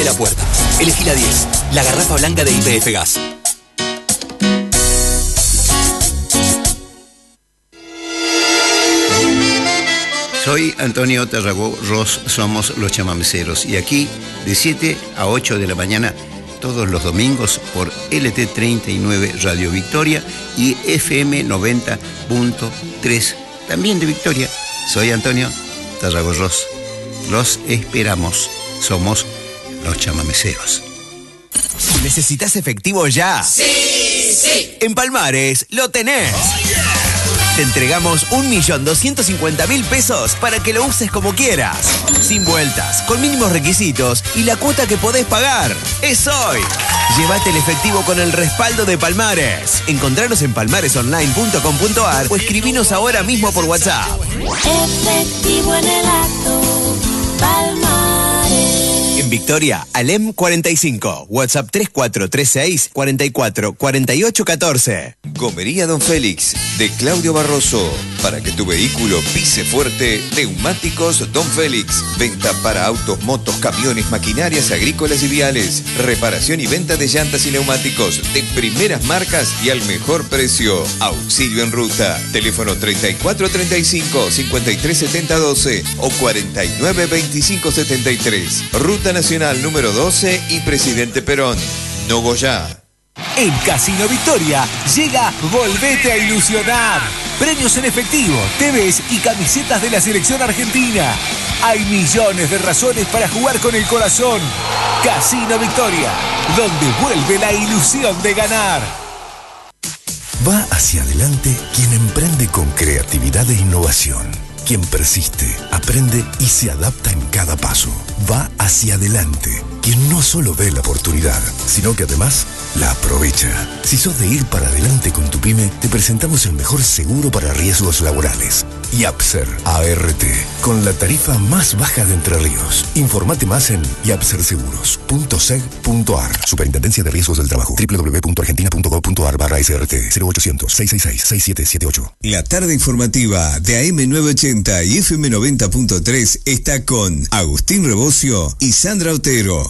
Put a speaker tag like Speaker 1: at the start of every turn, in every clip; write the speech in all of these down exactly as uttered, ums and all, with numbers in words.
Speaker 1: de la puerta. Elegí la diez, la garrafa blanca de Y P F Gas.
Speaker 2: Soy Antonio Tarragó-Ross, somos los chamameceros. Y aquí, de siete a ocho de la mañana, todos los domingos, por L T treinta y nueve Radio Victoria y F M noventa punto tres, también de Victoria. Soy Antonio Tarragó-Ross. Los esperamos. Somos los chamameceros.
Speaker 3: ¿Necesitas efectivo ya?
Speaker 4: ¡Sí, sí!
Speaker 3: En Palmares lo tenés. Oh, yeah. Te entregamos un millón doscientos cincuenta mil pesos para que lo uses como quieras. Sin vueltas, con mínimos requisitos y la cuota que podés pagar. ¡Es hoy! Llévate el efectivo con el respaldo de Palmares. Encontranos en palmares online punto com punto a r o escribinos ahora mismo por WhatsApp.
Speaker 5: Efectivo en el acto, Palmares.
Speaker 3: En Victoria, Alem cuarenta y cinco, WhatsApp tres cuatro tres seis, cuatro cuatro, cuatro ocho uno cuatro.
Speaker 6: Gomería Don Félix, de Claudio Barroso. Para que tu vehículo pise fuerte, neumáticos Don Félix. Venta para autos, motos, camiones, maquinarias agrícolas y viales. Reparación y venta de llantas y neumáticos de primeras marcas y al mejor precio. Auxilio en ruta. Teléfono treinta y cuatro treinta y cinco, cincuenta y tres setenta doce o cuarenta y nueve veinticinco setenta y tres. Ruta Nacional número doce y Presidente Perón. Nogoyá.
Speaker 7: En Casino Victoria llega Volvete a Ilusionar. Premios en efectivo, T Vs y camisetas de la selección argentina. Hay millones de razones para jugar con el corazón. Casino Victoria, donde vuelve la ilusión de ganar.
Speaker 8: Va hacia adelante quien emprende con creatividad e innovación. Quien persiste, aprende y se adapta en cada paso. Va hacia adelante quien no solo ve la oportunidad, sino que además la aprovecha. Si sos de ir para adelante con tu pyme, te presentamos el mejor seguro para riesgos laborales. Yapser A R T, con la tarifa más baja de Entre Ríos. Informate más en yapser seguros punto seg punto a r. Superintendencia de Riesgos del Trabajo. doble u doble u doble u punto argentina punto gov punto a r barra S R T. cero ochocientos, seiscientos sesenta y seis, sesenta y siete setenta y ocho.
Speaker 9: La tarde informativa de A M novecientos ochenta y F M noventa punto tres está con Agustín Rebocio y Sandra Otero.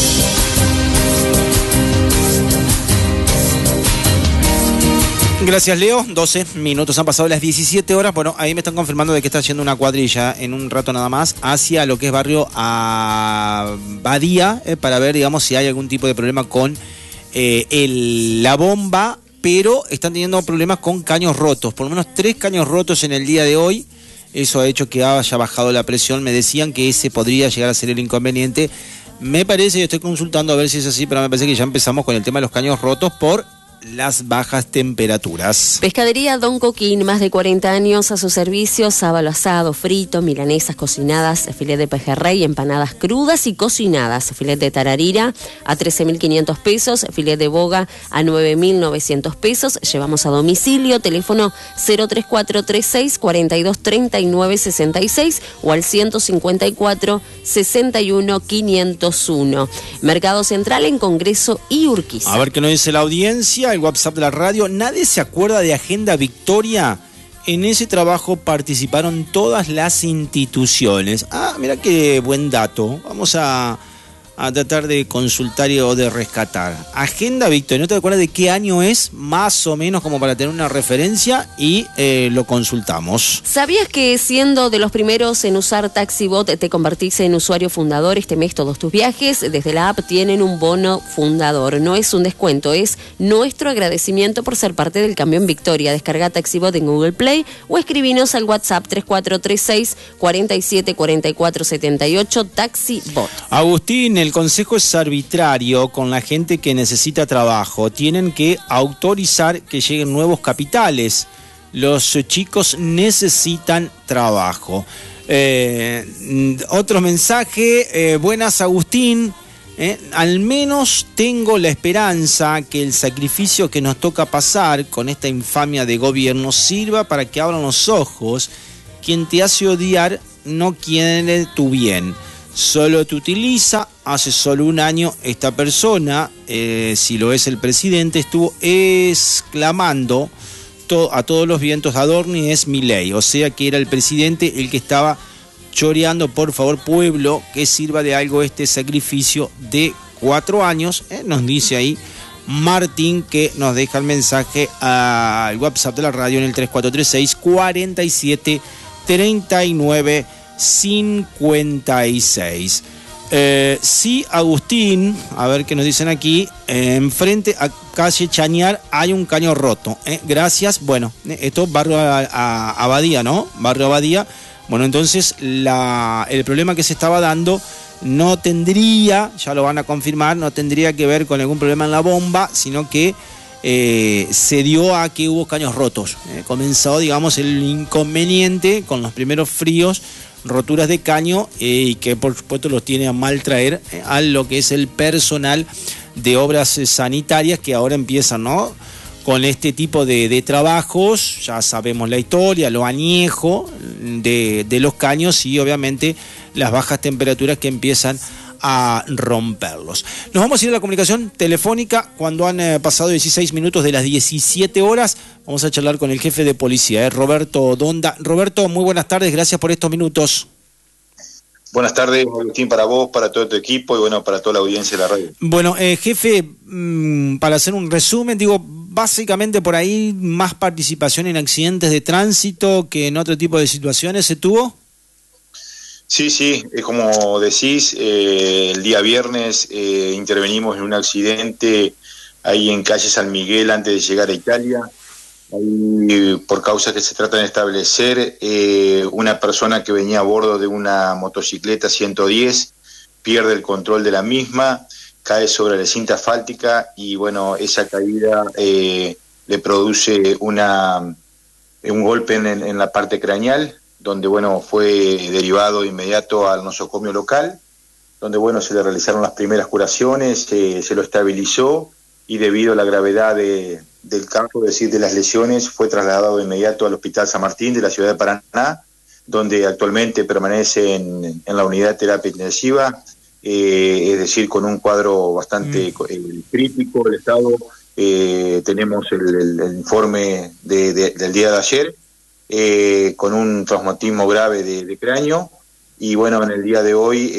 Speaker 10: Gracias, Leo. doce minutos han pasado las diecisiete horas. Bueno, ahí me están confirmando de que está yendo una cuadrilla en un rato nada más hacia lo que es barrio Abadía, eh, para ver, digamos, si hay algún tipo de problema con eh, el, la bomba, pero están teniendo problemas con caños rotos. Por lo menos tres caños rotos en el día de hoy. Eso ha hecho que haya bajado la presión. Me decían que ese podría llegar a ser el inconveniente. Me parece, yo estoy consultando a ver si es así, pero me parece que ya empezamos con el tema de los caños rotos por las bajas temperaturas.
Speaker 11: Pescadería Don Coquín, más de cuarenta años a su servicio, sábalo asado, frito, milanesas cocinadas, filet de pejerrey, empanadas crudas y cocinadas, filet de tararira a trece mil quinientos pesos, filet de boga a nueve mil novecientos pesos, llevamos a domicilio, teléfono cero tres cuatro tres seis, cuatro dos, tres nueve seis seis o al ciento cincuenta y cuatro, sesenta y uno, quinientos uno. Mercado Central en Congreso y Urquiza.
Speaker 10: A ver qué nos dice la audiencia. El WhatsApp de la radio. ¿Nadie se acuerda de Agenda Victoria? En ese trabajo participaron todas las instituciones. Ah, mira qué buen dato. Vamos a, a tratar de consultar o de rescatar. Agenda Victoria. ¿No te acuerdas de qué año es? Más o menos como para tener una referencia y eh, lo consultamos.
Speaker 11: ¿Sabías que siendo de los primeros en usar TaxiBot te convertís en usuario fundador este mes todos tus viajes? Desde la app tienen un bono fundador. No es un descuento, es nuestro agradecimiento por ser parte del cambio en Victoria. Descarga TaxiBot en Google Play o escribinos al WhatsApp tres cuatro tres seis, cuatro siete cuatro cuatro siete ocho. TaxiBot.
Speaker 10: Agustín, el consejo es arbitrario con la gente que necesita trabajo. Tienen que autorizar que lleguen nuevos capitales. Los chicos necesitan trabajo. Eh, otro mensaje. Eh, buenas, Agustín. Eh, al menos tengo la esperanza que el sacrificio que nos toca pasar con esta infamia de gobierno sirva para que abran los ojos. Quien te hace odiar no quiere tu bien. Solo te utiliza. Hace solo un año esta persona, eh, si lo es el presidente, estuvo exclamando to- a todos los vientos: Adorni es Milei. O sea que era el presidente el que estaba choreando. Por favor, pueblo, que sirva de algo este sacrificio de cuatro años, eh, nos dice ahí Martín, que nos deja el mensaje al WhatsApp de la radio en el tres cuatro tres seis, cuarenta y siete, treinta y nueve, cincuenta y seis. Eh, sí, Agustín, a ver qué nos dicen aquí. Eh, enfrente a calle Chañar hay un caño roto. Eh, gracias. Bueno, eh, esto es barrio a, a, Abadía, ¿no? Barrio Abadía. Bueno, entonces la, el problema que se estaba dando no tendría, ya lo van a confirmar, no tendría que ver con algún problema en la bomba, sino que eh, se dio a que hubo caños rotos. Eh, comenzó, digamos, el inconveniente con los primeros fríos, roturas de caño, eh, y que por supuesto los tiene a mal traer eh, a lo que es el personal de obras eh, sanitarias, que ahora empiezan, ¿no?, con este tipo de, de trabajos. Ya sabemos la historia, lo añejo de, de los caños y obviamente las bajas temperaturas que empiezan a romperlos. Nos vamos a ir a la comunicación telefónica cuando han eh, pasado dieciséis minutos de las diecisiete horas. Vamos a charlar con el jefe de policía, eh, Roberto Donda. Roberto, muy buenas tardes, gracias por estos minutos.
Speaker 4: Buenas tardes, Agustín, para vos, para todo tu equipo y bueno, para toda la audiencia de la radio.
Speaker 10: Bueno, eh, jefe, mmm, para hacer un resumen, digo, básicamente por ahí más participación en accidentes de tránsito que en otro tipo de situaciones se tuvo.
Speaker 4: Sí, sí, es como decís, eh, el día viernes eh, intervenimos en un accidente ahí en calle San Miguel antes de llegar a Italia. Ahí, por causas que se tratan de establecer, eh, una persona que venía a bordo de una motocicleta ciento diez pierde el control de la misma, cae sobre la cinta asfáltica y bueno, esa caída eh, le produce una un golpe en, en la parte craneal, donde bueno, fue derivado de inmediato al nosocomio local, donde bueno, se le realizaron las primeras curaciones, eh, se lo estabilizó y debido a la gravedad de, del caso, es decir, de las lesiones, fue trasladado de inmediato al Hospital San Martín de la ciudad de Paraná, donde actualmente permanece en, en la unidad de terapia intensiva, eh, es decir, con un cuadro bastante mm. eh, crítico del estado. Eh, tenemos el, el, el informe de, de, del día de ayer, eh, con un traumatismo grave de, de cráneo, y bueno, en el día de hoy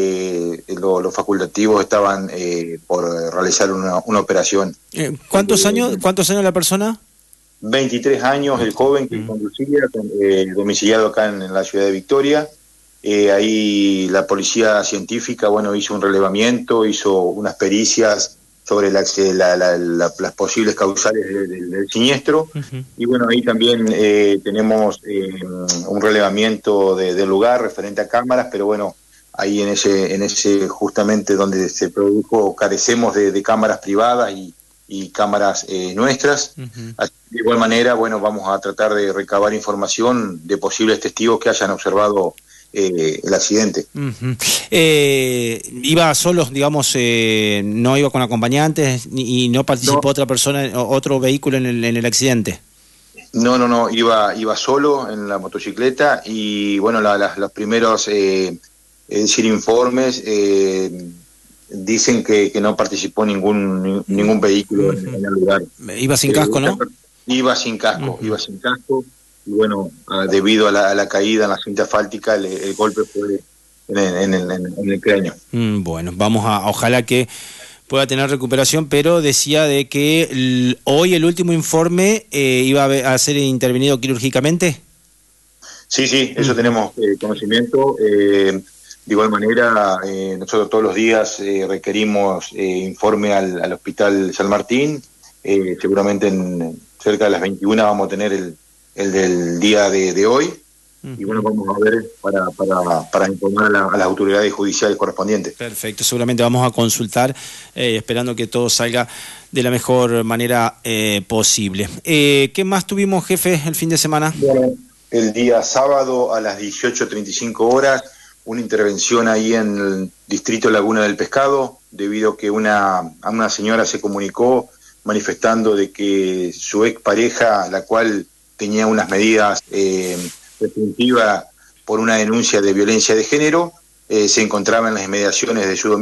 Speaker 4: eh, lo, los facultativos estaban eh, por realizar una, una operación.
Speaker 10: Eh, ¿Cuántos años cuántos años la persona?
Speaker 4: veintitrés años, el joven que mm. conducía, eh, domiciliado acá en, en la ciudad de Victoria. Eh, ahí la policía científica, bueno, hizo un relevamiento, hizo unas pericias sobre la, la, la, la, las posibles causales de, de, del siniestro. Uh-huh. Y bueno, ahí también eh, tenemos eh, un relevamiento de, del lugar referente a cámaras, pero bueno, ahí en ese, en ese justamente donde se produjo, carecemos de, de cámaras privadas y, y cámaras eh, nuestras. Uh-huh. Así, de igual manera, bueno, vamos a tratar de recabar información de posibles testigos que hayan observado Eh, el accidente.
Speaker 10: Uh-huh. Eh, ¿Iba solo, digamos, eh, no iba con acompañantes y no participó no. otra persona, otro vehículo en el, en el accidente?
Speaker 4: No, no, no, iba iba solo en la motocicleta y bueno, la, la, los primeros eh, es decir, informes eh, dicen que, que no participó ningún ningún vehículo uh-huh. en, en el lugar.
Speaker 10: Iba sin casco, ¿no?
Speaker 4: Iba sin casco, uh-huh. iba sin casco. Y bueno, uh, debido a la, a la caída en la cinta asfáltica, el, el golpe fue en, en, en, en, en el cráneo.
Speaker 10: Mm, bueno, vamos a, ojalá que pueda tener recuperación, pero decía de que el, hoy el último informe eh, iba a, a ser intervenido quirúrgicamente.
Speaker 4: Sí, sí, eso mm. tenemos eh, conocimiento. Eh, de igual manera, eh, nosotros todos los días eh, requerimos eh, informe al, al Hospital San Martín. Eh, seguramente en cerca de las veintiuna vamos a tener el el del día de, de hoy, uh-huh. y bueno, vamos a ver para, para, para informar a, la, a las autoridades judiciales correspondientes.
Speaker 10: Perfecto, seguramente vamos a consultar, eh, esperando que todo salga de la mejor manera eh, posible. Eh, ¿Qué más tuvimos, jefe, el fin de semana?
Speaker 4: Bueno, el día sábado a las dieciocho treinta y cinco horas, una intervención ahí en el distrito Laguna del Pescado, debido a que una, a una señora se comunicó manifestando de que su expareja, la cual tenía unas medidas eh, restrictivas por una denuncia de violencia de género, eh, se encontraba en las inmediaciones de su domicilio.